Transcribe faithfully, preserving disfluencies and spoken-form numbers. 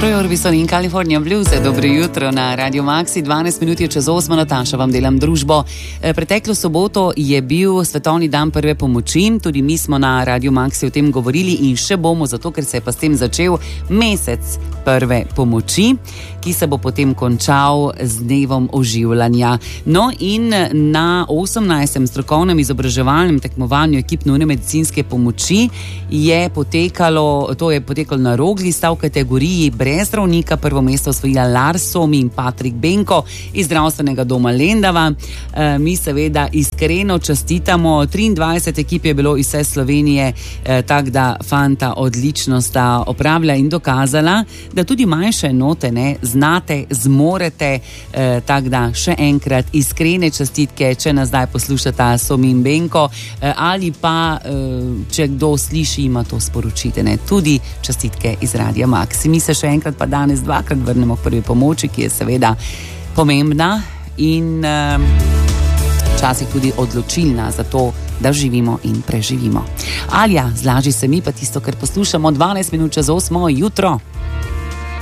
Roy Orbison in California Blues. Dobro jutro na Radio Maxi. dvanajst minut je čez osmo, Nataša vam delam družbo. Preteklo soboto je bil svetovni dan prve pomoči. Tudi mi smo na Radio Maxi o tem govorili in še bomo, zato ker se je pa s tem začel mesec prve pomoči, ki se bo potem končal z dnevom oživljanja. No in na osemnajstem strokovnem izobraževalnem tekmovanju ekip nujne medicinske pomoči je potekalo, to je potekalo na Rogli, sta v kategoriji brez zdravnika prvo mesto osvojila Lars Somi in Patrik Benko iz zdravstvenega doma Lendava. E, mi seveda iskreno častitamo, triindvajset ekip je bilo iz vse Slovenije, e, tak da fanta odlično sta opravila in dokazala, da tudi manjše enote ne, znate, zmorete, e, tak da še enkrat iskrene častitke, če nas zdaj poslušata Somi in Benko, e, ali pa e, če kdo sliši, ima to sporočite, ne, tudi častitke iz Radia Maxi. Mi se še enkrat pa danes dvakrat vrnemo k prvi pomoči, ki je seveda pomembna in e, včasih tudi odločilna za to, da živimo in preživimo. Alja, zlaži se mi pa tisto, kar poslušamo, dvanajst minut čez osmo jutro.